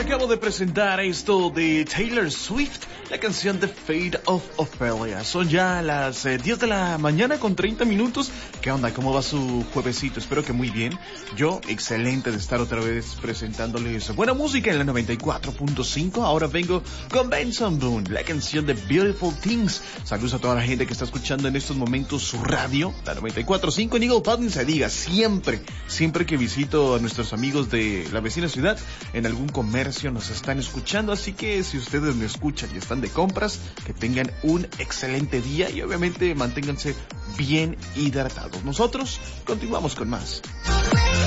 Acabo de presentar esto de Taylor Swift, la canción The Fate of Ophelia. Son ya las 10 de la mañana con 30 minutos. ¿Qué onda? ¿Cómo va su juevesito? Espero que muy bien. Yo, excelente de estar otra vez presentándoles buena música en la 94.5. Ahora vengo con Benson Boone, la canción de Beautiful Things. Saludos a toda la gente que está escuchando en estos momentos su radio, la 94.5 en Eagle Pass. Se diga, siempre que visito a nuestros amigos de la vecina ciudad, en algún comercio nos están escuchando, así que si ustedes me escuchan y están de compras, que tengan un excelente día y obviamente manténganse bien hidratados. Nosotros continuamos con más.